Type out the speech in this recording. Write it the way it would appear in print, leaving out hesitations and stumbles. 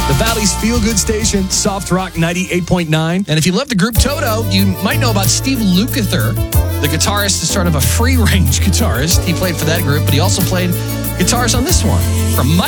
The Valley's feel-good station, Soft Rock 98.9. And if you love the group Toto, you might know about Steve Lukather, the guitarist is sort of a free-range guitarist. He played for that group, but he also played guitars on this one from Mike.